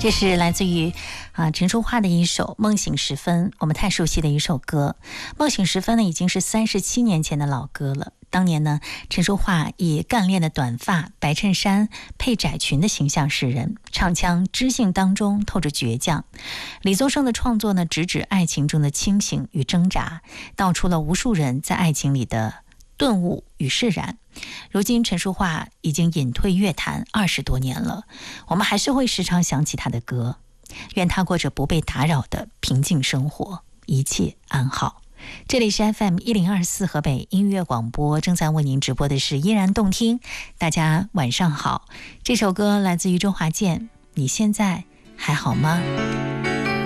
这是来自于陈淑桦的一首《梦醒时分》，我们太熟悉的一首歌。《梦醒时分》呢，已经是37年前的老歌了。当年呢，陈淑桦以干练的短发、白衬衫配窄裙的形象示人，唱腔知性当中透着倔强。李宗盛的创作呢，直指爱情中的清醒与挣扎，道出了无数人在爱情里的顿悟与释然。如今陈淑桦已经隐退乐坛20多年了，我们还是会时常想起她的歌。愿她过着不被打扰的平静生活，一切安好。这里是 FM1024 河北音乐广播，正在为您直播的是依然动听。大家晚上好，这首歌来自于周华健，你现在还好吗？